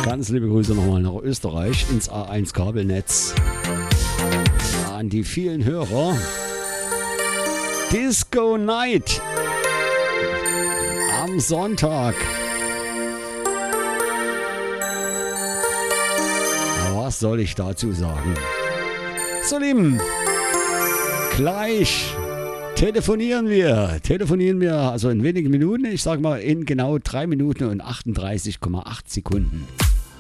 Ganz liebe Grüße nochmal nach Österreich ins A1 Kabelnetz. Ja, an die vielen Hörer. Disco Night am Sonntag. Was soll ich dazu sagen? So, Lieben, gleich telefonieren wir, also in wenigen Minuten, ich sage mal in genau 3 Minuten und 38,8 Sekunden.